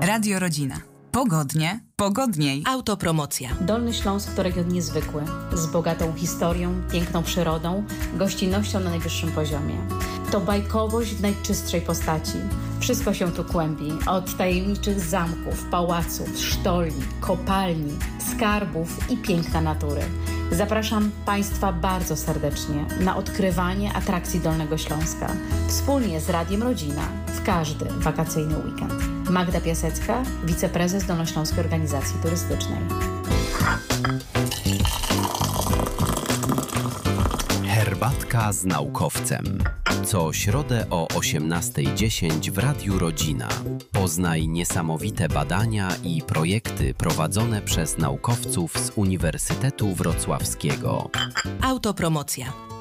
Radio Rodzina. Pogodnie, pogodniej. Autopromocja. Dolny Śląsk to region niezwykły, z bogatą historią, piękną przyrodą, gościnnością na najwyższym poziomie. To bajkowość w najczystszej postaci. Wszystko się tu kłębi, od tajemniczych zamków, pałaców, sztolni, kopalni, skarbów i piękna natury. Zapraszam Państwa bardzo serdecznie na odkrywanie atrakcji Dolnego Śląska wspólnie z Radiem Rodzina w każdy wakacyjny weekend. Magda Piasecka, wiceprezes Dolnośląskiej Organizacji Turystycznej. Herbatka z naukowcem. Co środę o 18:10 w Radiu Rodzina. Poznaj niesamowite badania i projekty prowadzone przez naukowców z Uniwersytetu Wrocławskiego. Autopromocja.